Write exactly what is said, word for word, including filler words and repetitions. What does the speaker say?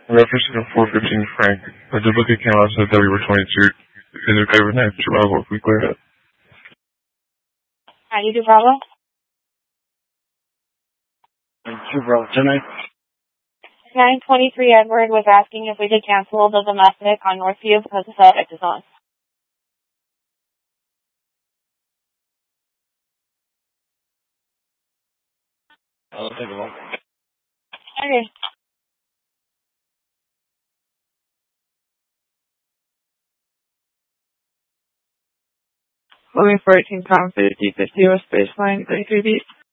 Reference to four fifteen Frank. A duplicate came out said that we were twenty-two. Is it okay with nine Bravo if we clear it? ninety-two Bravo? ninety-two Bravo, tonight. nine twenty-three Edward was asking if we could cancel the domestic on Northview because the subject is on. I'll take a look. Okay. Moving fourteen pound fifty, fifty was baseline, thirty-three beat.